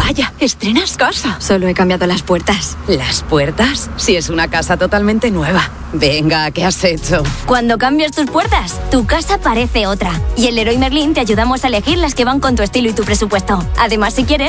Vaya, estrenas casa. Solo he cambiado las puertas. ¿Las puertas? Si es una casa totalmente nueva. Venga, ¿qué has hecho? Cuando cambias tus puertas, tu casa parece otra. Y en Leroy Merlin te ayudamos a elegir las que van con tu estilo y tu presupuesto. Además, si quieres,